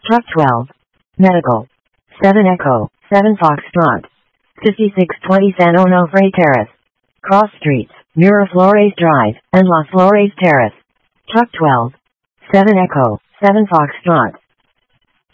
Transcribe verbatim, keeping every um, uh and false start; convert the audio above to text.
Truck twelve. Medical. seven Echo, seven Foxtrot. fifty-six twenty San Onofre Terrace. Cross Streets, Miraflores Drive, and Las Flores Terrace. Truck twelve. seven Echo, seven Foxtrot.